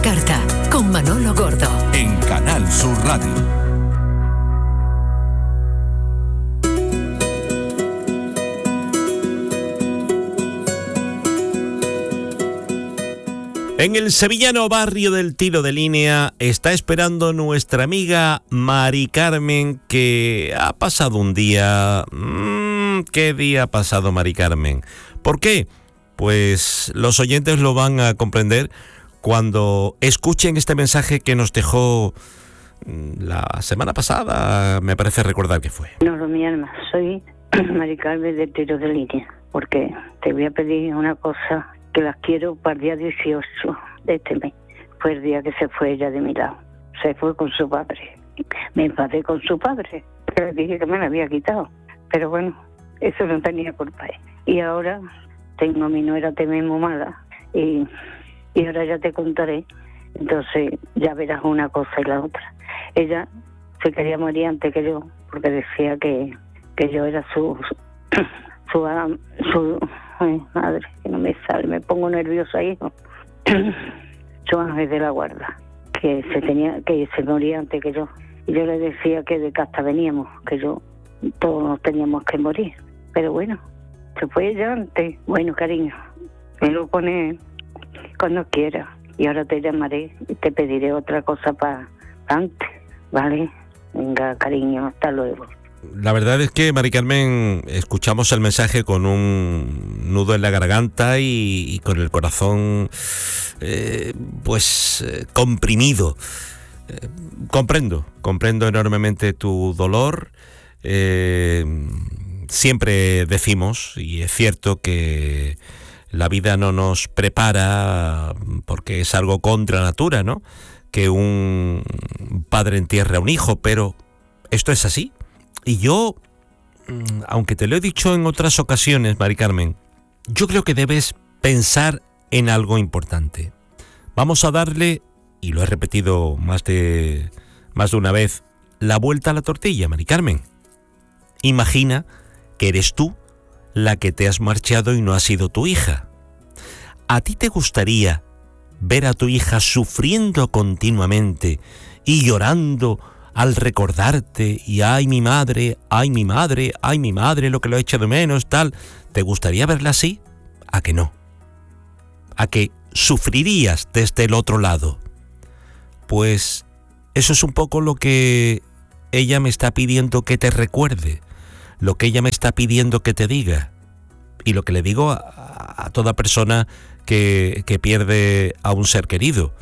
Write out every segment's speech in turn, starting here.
la carta, con Manolo Gordo. En Canal Sur Radio. En el sevillano barrio del Tiro de Línea está esperando nuestra amiga Mari Carmen, que ha pasado un día... ¿Qué día ha pasado, Mari Carmen? ¿Por qué? Pues los oyentes lo van a comprender cuando escuchen este mensaje que nos dejó la semana pasada, me parece recordar que fue. No, mi alma, soy Mari Carmen del Tiro de Línea, porque te voy a pedir una cosa, que las quiero para el día 18 de este mes. Fue el día que se fue ella de mi lado. Se fue con su padre. Me enfadé con su padre, que le dije que me la había quitado. Pero bueno, eso no tenía culpa. Y ahora tengo a mi nuera también muy mala. Y ahora ya te contaré. Entonces ya verás una cosa y la otra. Ella se quería morir antes que yo, porque decía que yo era su ay, madre, que no me sale, me pongo nerviosa, hijo. Su ángel de la guarda, que se moría antes que yo. Y yo le decía que de casta veníamos, que todos nos teníamos que morir. Pero bueno, se fue ella antes. Bueno, cariño, me lo pone cuando quiera. Y ahora te llamaré y te pediré otra cosa para antes, ¿vale? Venga, cariño, hasta luego. La verdad es que, Mari Carmen, escuchamos el mensaje con un nudo en la garganta y con el corazón comprimido. Comprendo enormemente tu dolor. Siempre decimos, y es cierto, que la vida no nos prepara, porque es algo contra natura, ¿no?, que un padre entierre a un hijo, pero esto es así. Y yo, aunque te lo he dicho en otras ocasiones, Mari Carmen, yo creo que debes pensar en algo importante. Vamos a darle, y lo he repetido más de una vez, la vuelta a la tortilla, Mari Carmen. Imagina que eres tú la que te has marchado y no ha sido tu hija. ¿A ti te gustaría ver a tu hija sufriendo continuamente y llorando al recordarte y ay mi madre, lo que lo he hecho de menos, tal? ¿Te gustaría verla así? ¿A que no? ¿A que sufrirías desde el otro lado? Pues eso es un poco lo que ella me está pidiendo que te recuerde, lo que ella me está pidiendo que te diga, y lo que le digo a toda persona que pierde a un ser querido.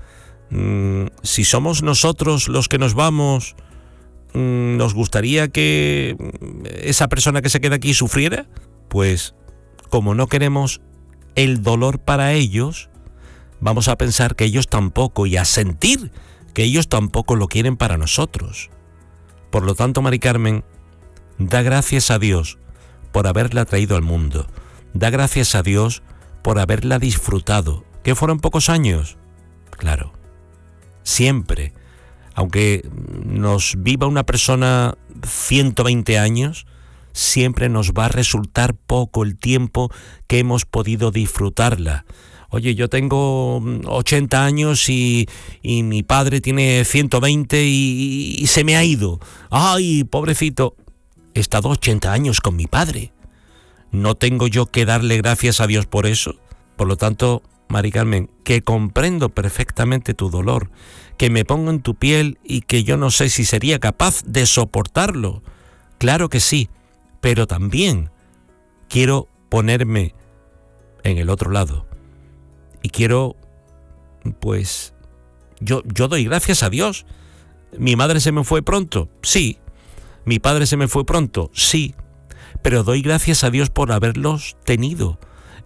Si somos nosotros los que nos vamos, ¿nos gustaría que esa persona que se queda aquí sufriera? Pues como no queremos el dolor para ellos, vamos a pensar que ellos tampoco, y a sentir que ellos tampoco lo quieren para nosotros. Por lo tanto, Mari Carmen, da gracias a Dios por haberla traído al mundo. Da gracias a Dios por haberla disfrutado. ¿Que fueron pocos años? Claro. Siempre, aunque nos viva una persona 120 años, siempre nos va a resultar poco el tiempo que hemos podido disfrutarla. Oye, yo tengo 80 años y mi padre tiene 120 y se me ha ido. ¡Ay, pobrecito! He estado 80 años con mi padre. ¿No tengo yo que darle gracias a Dios por eso? Por lo tanto, Mari Carmen, que comprendo perfectamente tu dolor, que me pongo en tu piel y que yo no sé si sería capaz de soportarlo. Claro que sí, pero también quiero ponerme en el otro lado. Y quiero, pues, yo doy gracias a Dios. ¿Mi madre se me fue pronto? Sí. ¿Mi padre se me fue pronto? Sí. Pero doy gracias a Dios por haberlos tenido.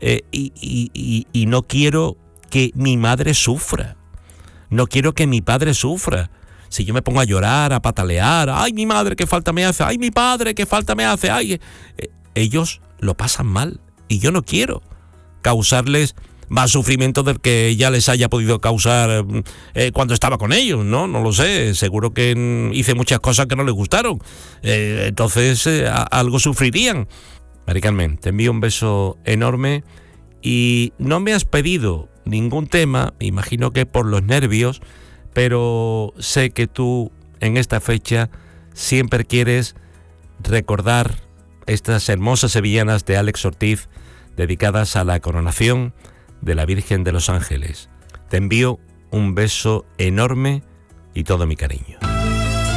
Y no quiero que mi madre sufra. No quiero que mi padre sufra. Si yo me pongo a llorar, a patalear, ¡ay, mi madre, qué falta me hace! ¡Ay, mi padre, qué falta me hace! ¡Ay! Ellos lo pasan mal y yo no quiero causarles más sufrimiento del que ya les haya podido causar cuando estaba con ellos, ¿no? No lo sé, seguro que hice muchas cosas que no les gustaron. Entonces algo sufrirían. Mari Carmen, te envío un beso enorme y no me has pedido ningún tema, imagino que por los nervios, pero sé que tú en esta fecha siempre quieres recordar estas hermosas sevillanas de Alex Ortiz dedicadas a la coronación de la Virgen de los Ángeles. Te envío un beso enorme y todo mi cariño.